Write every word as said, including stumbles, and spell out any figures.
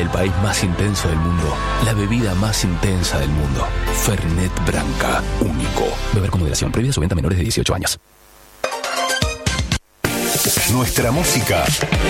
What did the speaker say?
el país más intenso del mundo, la bebida más intensa del mundo. Fernet Branca, único. Beber con moderación. Prohibida su venta a menores de dieciocho años. Nuestra música